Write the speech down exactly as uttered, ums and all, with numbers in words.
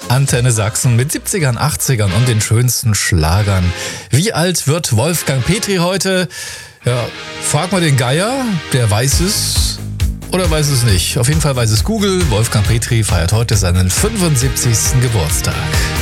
Antenne Sachsen mit siebzigern, achtzigern und den schönsten Schlagern. Wie alt wird Wolfgang Petri heute? Ja, frag mal den Geier, der weiß es oder weiß es nicht. Auf jeden Fall weiß es Google. Wolfgang Petri feiert heute seinen fünfundsiebzigsten Geburtstag.